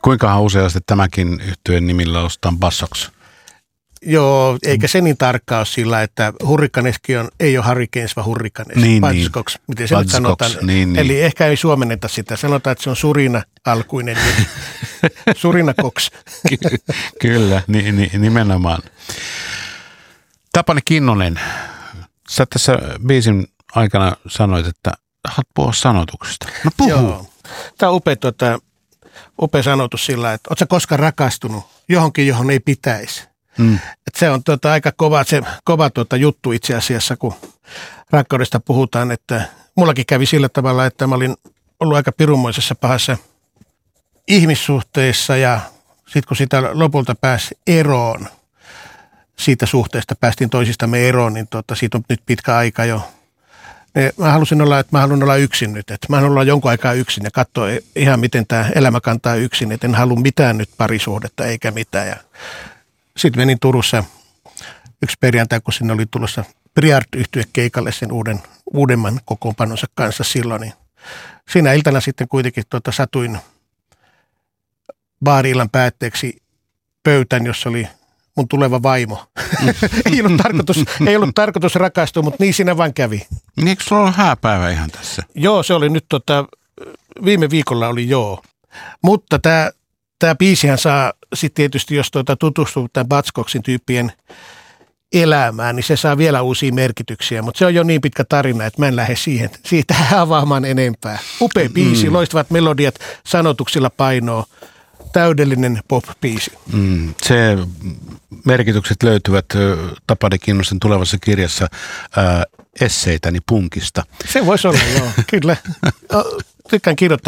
Kuinkahan useasti tämäkin yhtyeen nimillä ostaan Bassox? Joo, eikä se niin tarkkaa ole sillä, että Hurrikaneskin ei ole Hurricanes, vaan Hurrikanes. Bascox, miten se nyt sanotaan. Niin. Eli ehkä ei suomenneta sitä. Sanotaan, että se on Surina-alkuinen. Surina-Cox. Kyllä, nimenomaan. Tapani Kinnunen, sä tässä biisin aikana sanoit, että haluat puhua sanotuksesta. No puhu. Joo. Tämä on upea sanotus sillä, että ootko sä koskaan rakastunut johonkin, johon ei pitäisi? Et se on aika kova juttu itse asiassa, kun rakkaudesta puhutaan, että mullakin kävi sillä tavalla, että mä olin ollut aika pirunmoisessa pahassa ihmissuhteessa ja sitten kun sitä lopulta pääsi eroon, siitä suhteesta päästiin toisistamme eroon, niin siitä on nyt pitkä aika jo. Mä haluan olla yksin nyt, että mä haluan olla jonkun aikaa yksin ja katsoa ihan miten tämä elämä kantaa yksin, että en halua mitään nyt parisuhdetta eikä mitään. Ja sitten menin Turussa yksi perjantai, kun sinne oli tulossa Priart-yhtye keikalle sen uudemman kokoonpanonsa kanssa silloin. Niin siinä iltana sitten kuitenkin satuin baari-illan päätteeksi pöytän, jossa oli mun tuleva vaimo. ei ollut tarkoitus rakastua, mutta niin siinä vaan kävi. Niin eikö sulla ollut hääpäivä ihan tässä? Joo, se oli nyt viime viikolla oli joo. Mutta tämä biisihän saa sitten tietysti, jos tutustuu tämän Buzzcocksin tyyppien elämään, niin se saa vielä uusia merkityksiä. Mutta se on jo niin pitkä tarina, että mä en lähde siitä avaamaan enempää. Upea biisi, loistavat melodiat, sanotuksilla painoa. Täydellinen pop-biisi. Se merkitykset löytyvät Tapani Kinnusen tulevassa kirjassa Esseitäni punkista. Se voisi olla, joo, kyllä. Tykkään kirjoittaa